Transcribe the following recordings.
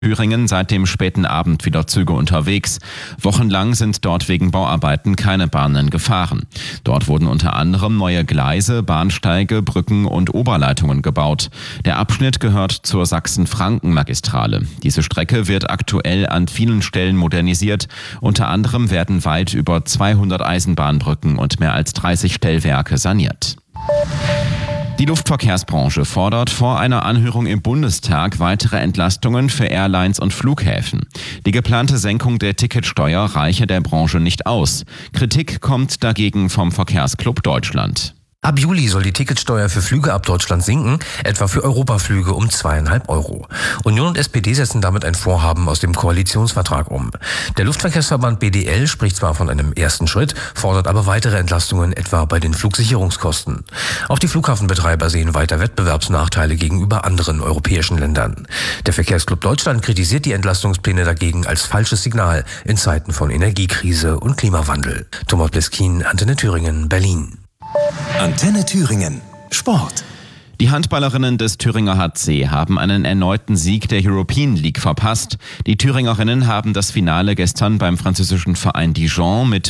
Thüringen seit dem späten Abend wieder Züge unterwegs. Wochenlang sind dort wegen Bauarbeiten keine Bahnen gefahren. Dort wurden unter anderem neue Gleise, Bahnsteige, Brücken und Oberleitungen gebaut. Der Abschnitt gehört zur Sachsen-Franken-Magistrale. Diese Strecke wird aktuell an vielen Stellen modernisiert. Unter anderem werden weit über 200 Eisenbahnbrücken und mehr als 30 Stellwerke saniert. Die Luftverkehrsbranche fordert vor einer Anhörung im Bundestag weitere Entlastungen für Airlines und Flughäfen. Die geplante Senkung der Ticketsteuer reiche der Branche nicht aus. Kritik kommt dagegen vom Verkehrsclub Deutschland. Ab Juli soll die Ticketsteuer für Flüge ab Deutschland sinken, etwa für Europaflüge um 2,5 €. Union und SPD setzen damit ein Vorhaben aus dem Koalitionsvertrag um. Der Luftverkehrsverband BDL spricht zwar von einem ersten Schritt, fordert aber weitere Entlastungen, etwa bei den Flugsicherungskosten. Auch die Flughafenbetreiber sehen weiter Wettbewerbsnachteile gegenüber anderen europäischen Ländern. Der Verkehrsclub Deutschland kritisiert die Entlastungspläne dagegen als falsches Signal in Zeiten von Energiekrise und Klimawandel. Thomas Bleskin, Antenne Thüringen, Berlin. Antenne Thüringen. Sport. Die Handballerinnen des Thüringer HC haben einen erneuten Sieg der European League verpasst. Die Thüringerinnen haben das Finale gestern beim französischen Verein Dijon mit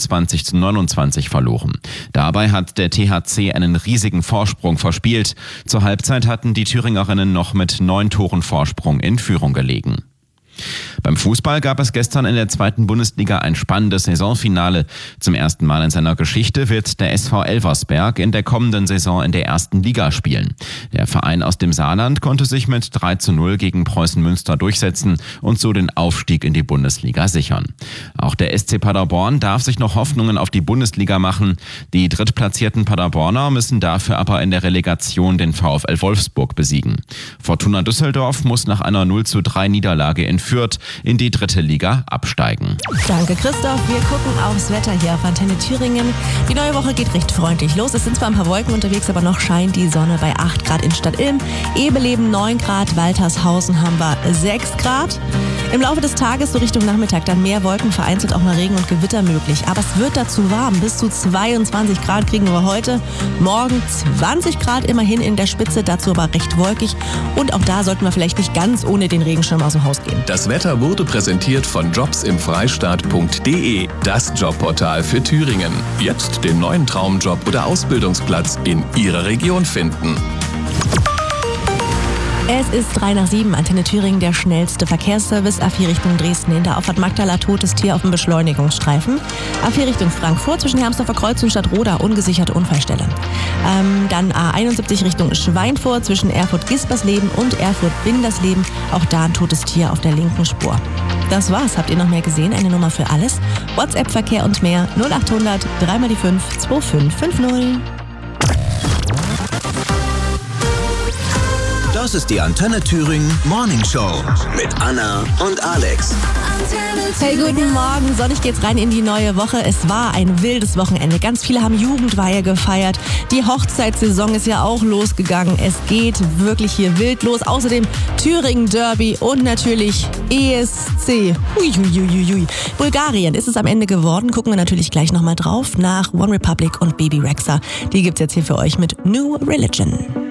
25:29 verloren. Dabei hat der THC einen riesigen Vorsprung verspielt. Zur Halbzeit hatten die Thüringerinnen noch mit 9 Toren Vorsprung in Führung gelegen. Beim Fußball gab es gestern in der 2. Bundesliga ein spannendes Saisonfinale. Zum ersten Mal in seiner Geschichte wird der SV Elversberg in der kommenden Saison in der 1. Liga spielen. Der Verein aus dem Saarland konnte sich mit 3:0 gegen Preußen Münster durchsetzen und so den Aufstieg in die Bundesliga sichern. Auch der SC Paderborn darf sich noch Hoffnungen auf die Bundesliga machen. Die drittplatzierten Paderborner müssen dafür aber in der Relegation den VfL Wolfsburg besiegen. Fortuna Düsseldorf muss nach einer 0:3 Niederlage in Fürth in die 3. Liga absteigen. Danke Christoph, wir gucken aufs Wetter hier auf Antenne Thüringen. Die neue Woche geht recht freundlich los. Es sind zwar ein paar Wolken unterwegs, aber noch scheint die Sonne bei 8 Grad in Stadt-Ilm. Ebeleben 9 Grad, Waltershausen haben wir 6 Grad. Im Laufe des Tages, so Richtung Nachmittag, dann mehr Wolken, vereinzelt auch mal Regen und Gewitter möglich. Aber es wird dazu warm. Bis zu 22 Grad kriegen wir heute. Morgen 20 Grad immerhin in der Spitze, dazu aber recht wolkig. Und auch da sollten wir vielleicht nicht ganz ohne den Regenschirm aus dem Haus gehen. Das Wetter wurde präsentiert von jobsimfreistaat.de, das Jobportal für Thüringen. Jetzt den neuen Traumjob oder Ausbildungsplatz in Ihrer Region finden. Es ist 6:03, Antenne Thüringen, der schnellste Verkehrsservice. A4 Richtung Dresden, in der Auffahrt Magdala totes Tier auf dem Beschleunigungsstreifen. A4 Richtung Frankfurt, zwischen Hermsdorfer Kreuz und Stadtroda, ungesicherte Unfallstelle. Dann A71 Richtung Schweinfurt, zwischen Erfurt-Gispersleben und Erfurt-Bindersleben, auch da ein totes Tier auf der linken Spur. Das war's. Habt ihr noch mehr gesehen? Eine Nummer für alles. WhatsApp-Verkehr und mehr 0800 3x5 2550. Das ist die Antenne Thüringen Morning Show mit Anna und Alex. Hey, guten Morgen. Sonnig geht's rein in die neue Woche. Es war ein wildes Wochenende. Ganz viele haben Jugendweihe gefeiert. Die Hochzeitssaison ist ja auch losgegangen. Es geht wirklich hier wild los. Außerdem Thüringen Derby und natürlich ESC. Uiuiuiui. Bulgarien ist es am Ende geworden. Gucken wir natürlich gleich nochmal drauf nach One Republic und Baby Rexha. Die gibt's jetzt hier für euch mit New Religion.